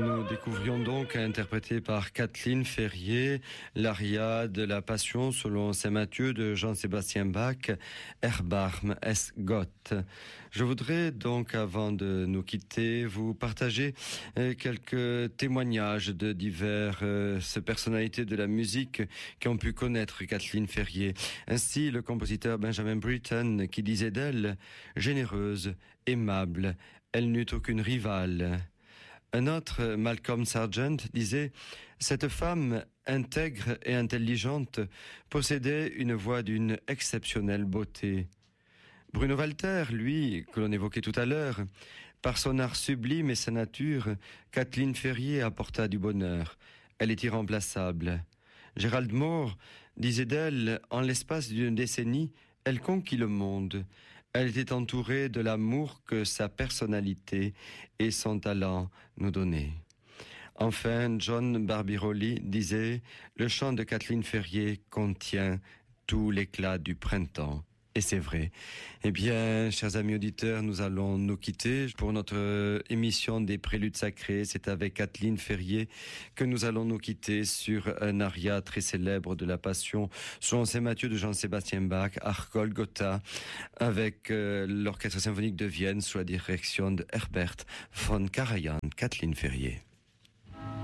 Nous découvrions donc, interprété par Kathleen Ferrier, l'aria de la Passion selon Saint Matthieu de Jean-Sébastien Bach, Erbarm es Gott. Je voudrais donc, avant de nous quitter, vous partager quelques témoignages de diverses personnalités de la musique qui ont pu connaître Kathleen Ferrier. Ainsi, le compositeur Benjamin Britten qui disait d'elle « généreuse, aimable, elle n'eut aucune rivale ». Un autre, Malcolm Sargent, disait « Cette femme intègre et intelligente possédait une voix d'une exceptionnelle beauté ». Bruno Walter, lui, que l'on évoquait tout à l'heure, par son art sublime et sa nature, Kathleen Ferrier apporta du bonheur. Elle est irremplaçable. Gérald Moore disait d'elle, en l'espace d'une décennie, elle conquit le monde. Elle était entourée de l'amour que sa personnalité et son talent nous donnaient. Enfin, John Barbirolli disait « Le chant de Kathleen Ferrier contient tout l'éclat du printemps ». Et c'est vrai. Eh bien, chers amis auditeurs, nous allons nous quitter pour notre émission des Préludes sacrés. C'est avec Kathleen Ferrier que nous allons nous quitter sur un aria très célèbre de la Passion selon Saint Matthieu de Jean-Sébastien Bach, Ach Golgotha, avec l'Orchestre symphonique de Vienne sous la direction de Herbert von Karajan. Kathleen Ferrier.